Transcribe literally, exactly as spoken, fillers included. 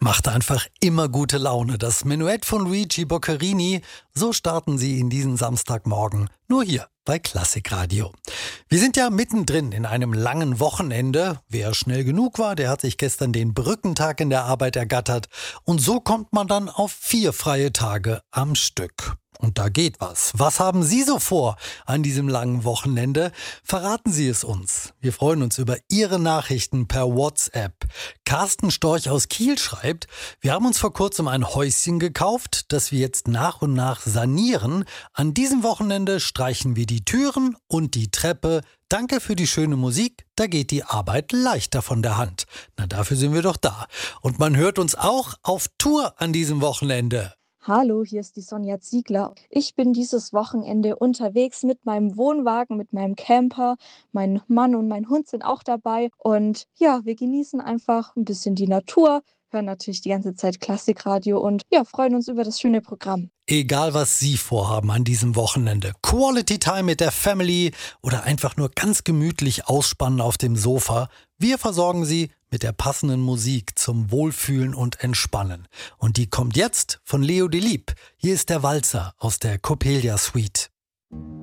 Macht einfach immer gute Laune. Das Menuett von Luigi Boccherini, so starten Sie in diesen Samstagmorgen. Nur hier bei Klassikradio. Wir sind ja mittendrin in einem langen Wochenende. Wer schnell genug war, der hat sich gestern den Brückentag in der Arbeit ergattert. Und so kommt man dann auf vier freie Tage am Stück. Und da geht was. Was haben Sie so vor an diesem langen Wochenende? Verraten Sie es uns. Wir freuen uns über Ihre Nachrichten per WhatsApp. Carsten Storch aus Kiel schreibt, wir haben uns vor kurzem ein Häuschen gekauft, das wir jetzt nach und nach sanieren. An diesem Wochenende streichen wir die Türen und die Treppe. Danke für die schöne Musik, da geht die Arbeit leichter von der Hand. Na, dafür sind wir doch da. Und man hört uns auch auf Tour an diesem Wochenende. Hallo, hier ist die Sonja Ziegler. Ich bin dieses Wochenende unterwegs mit meinem Wohnwagen, mit meinem Camper. Mein Mann und mein Hund sind auch dabei. Und ja, wir genießen einfach ein bisschen die Natur, hören natürlich die ganze Zeit Klassikradio und ja, freuen uns über das schöne Programm. Egal, was Sie vorhaben an diesem Wochenende. Quality Time mit der Family oder einfach nur ganz gemütlich ausspannen auf dem Sofa. Wir versorgen Sie mit der passenden Musik zum Wohlfühlen und Entspannen. Und die kommt jetzt von Leo Delibes. Hier ist der Walzer aus der Coppelia Suite.